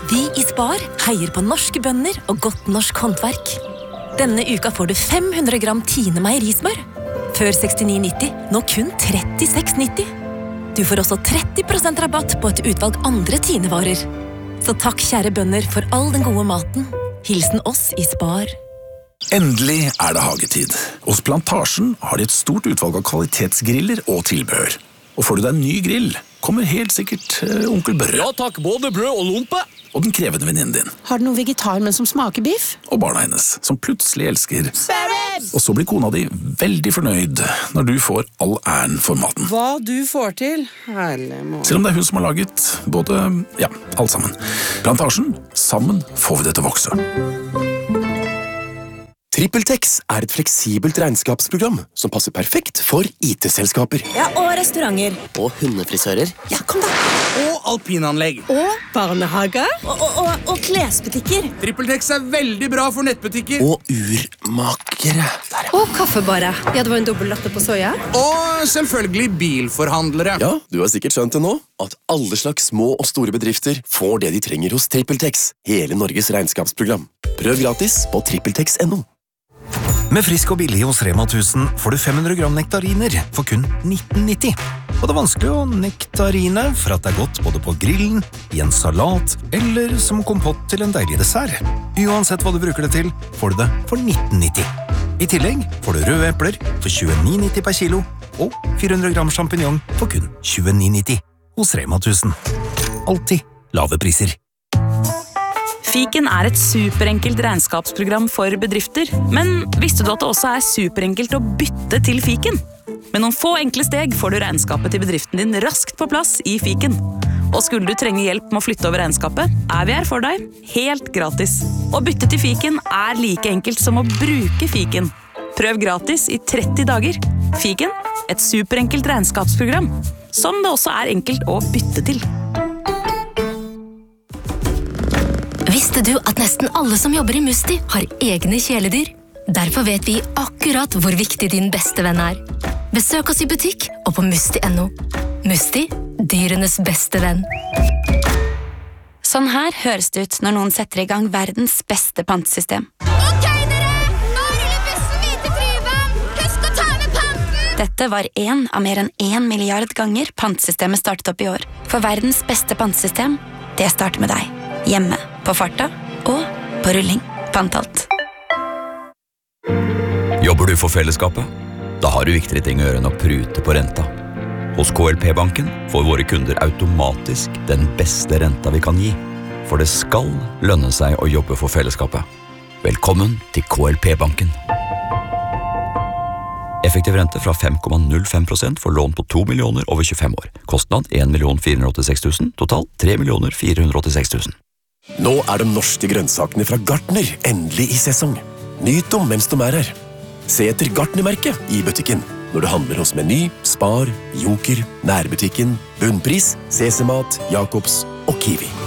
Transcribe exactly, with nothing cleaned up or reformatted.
Vi i Spar heier på norske bønder og godt norsk håndverk. Denne uka får du fem hundre gram Tine meierismør. Før sekstini nitti, nå kun trettiseks nitti. Du får også tretti prosent rabatt på et utvalg andre Tine-varer. Så takk kjære bønder for all den gode maten. Hilsen oss i Spar. Endelig er det hagetid. Hos Plantasjen har de et stort utvalg av kvalitetsgriller og tilbehør. Og får du deg en ny grill, kommer helt sikkert uh, onkel Børre. Ja takk, både brød og lompe. Og den krevende venninnen din. Har du noen vegetar, men som smaker biff? Og barna hennes, som plutselig elsker. Og så blir kona di veldig fornøyd når du får all æren for maten. Hva du får til, herlig mål. Selv om det er hun som har laget både, ja, alt sammen. Plantasjen, sammen får vi det til å vokse. TrippelTex er et fleksibelt regnskapsprogram som passer perfekt for I T-selskaper. Ja, og restauranter. Og hundefrisører. Ja, kom da. Og alpinanlegg. Og barnehager. Og, og, og, og klesbutikker. TrippelTex er veldig bra for nettbutikker. Og urmakere. Der, ja. Og kaffebarer. Ja, det var en dobbelt latte på soja. Og selvfølgelig bilforhandlere. Ja, du har sikkert skjønt det nå, at alle slags små og store bedrifter får det de trenger hos TrippelTex, hele Norges regnskapsprogram. Prøv gratis på trippeltex punktum no. Med Frisk og billig hos Rema tusen får du fem hundre gram nektariner for kun nitten nitti. Og det er vanskelig å nektarine for at det er godt både på grillen, i en salat eller som kompott til en deilig dessert. Uansett hva du bruker det til, får du det for nitten nitti. I tillegg får du røde epler for tjueni nitti per kilo og fire hundre gram champignon for kun tjueni nitti hos Rema tusen. Alltid lave priser. Fiken er et superenkelt regnskapsprogram for bedrifter, men visste du at det også er superenkelt å bytte til Fiken? Med noen få enkle steg får du regnskapet til bedriften din raskt på plass i Fiken. Og skulle du trenge hjelp med å flytte over regnskapet, er vi her for deg, helt gratis. Å bytte til Fiken er like enkelt som å bruke Fiken. Prøv gratis i tretti dager. Fiken, et superenkelt regnskapsprogram, som det også er enkelt å bytte til. Visste du at nesten alle som jobber i Musti har egne kjæledyr? Derfor vet vi akkurat hvor viktig din beste venn er. Besøk oss i butikk og på musti punktum no. Musti, dyrenes beste venn. Sånn her høres det ut når noen setter i gang verdens beste pantesystem. Ok dere, nå ruller bussen videre til Tryvann. Husk å ta med panten! Dette var en av mer enn en milliard ganger pantesystemet startet opp i år. For verdens beste pantesystem, det starter med deg. Hjemme, på farta og på rulling. Pantalt. Jobber du for fellesskapet? Da har du viktigere ting å gjøre enn å prute på renta. Hos K L P-banken får våre kunder automatisk den beste renta vi kan gi. For det skal lønne seg å jobbe for fellesskapet. Velkommen til K L P-banken. Effektiv rente fra fem komma null fem prosent for lån på to millioner over tjuefem år. Kostnad en million fire hundre åttiseks tusen, total tre millioner fire hundre åttiseks tusen. Nå er de norske grønnsakene fra Gartner endelig i sesong. Nyt dem mens de er her. Se etter Gartner-merket i butikken når du handler hos Meny, Spar, Joker, Nærbutikken, Bunnpris, C C Mat, Jacobs og Kiwi.